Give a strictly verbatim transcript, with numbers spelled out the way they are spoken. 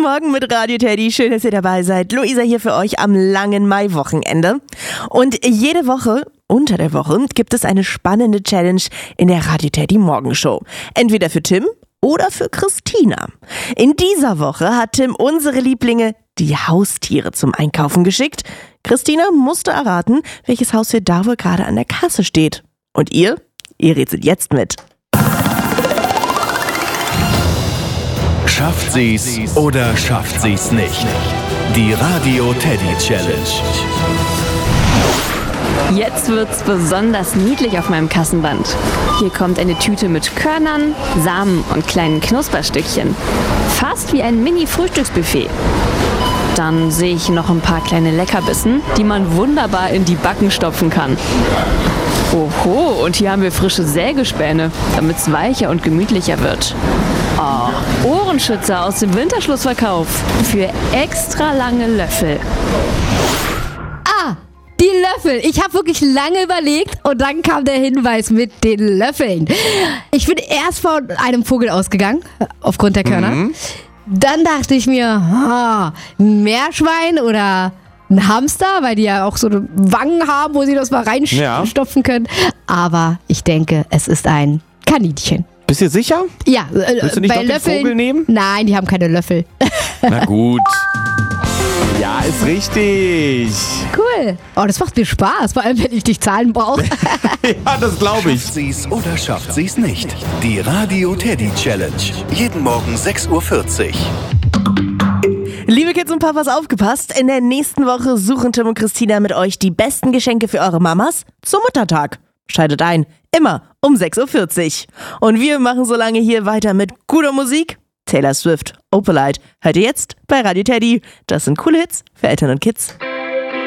Morgen mit Radio Teddy. Schön, dass ihr dabei seid. Luisa hier für euch am langen Maiwochenende. Und jede Woche, unter der Woche, gibt es eine spannende Challenge in der Radio Teddy Morgenshow. Entweder für Tim oder für Christina. In dieser Woche hat Tim unsere Lieblinge, die Haustiere, zum Einkaufen geschickt. Christina musste erraten, welches Haustier da wohl gerade an der Kasse steht. Und ihr? Ihr rätselt jetzt mit. Schafft sie's oder schafft sie's nicht? Die Radio Teddy Challenge. Jetzt wird's besonders niedlich auf meinem Kassenband. Hier kommt eine Tüte mit Körnern, Samen und kleinen Knusperstückchen. Fast wie ein Mini-Frühstücksbuffet. Dann sehe ich noch ein paar kleine Leckerbissen, die man wunderbar in die Backen stopfen kann. Oho, und hier haben wir frische Sägespäne, damit es weicher und gemütlicher wird. Oh, Ohrenschützer aus dem Winterschlussverkauf für extra lange Löffel. Ah, die Löffel. Ich habe wirklich lange überlegt und dann kam der Hinweis mit den Löffeln. Ich bin erst von einem Vogel ausgegangen, aufgrund der Körner. Mhm. Dann dachte ich mir, ah, ein Meerschwein oder ein Hamster, weil die ja auch so Wangen haben, wo sie das mal reinstopfen ja. können. Aber ich denke, es ist ein Kaninchen. Bist du sicher? Ja. Willst du nicht bei doch Löffeln, den Vogel nehmen? Nein, die haben keine Löffel. Na gut. Ja, ist richtig. Cool. Oh, das macht mir Spaß, vor allem wenn ich dich Zahlen brauche. Ja, das glaube ich. Schafft sie's oder schafft sie's nicht? Die Radio Teddy Challenge. Jeden Morgen sechs Uhr vierzig. Liebe Kids und Papas, aufgepasst. In der nächsten Woche suchen Tim und Christina mit euch die besten Geschenke für eure Mamas zum Muttertag. Schaltet ein, immer um sechs Uhr vierzig. Und wir machen so lange hier weiter mit guter Musik. Taylor Swift, Opalite, hört ihr jetzt bei Radio Teddy. Das sind coole Hits für Eltern und Kids.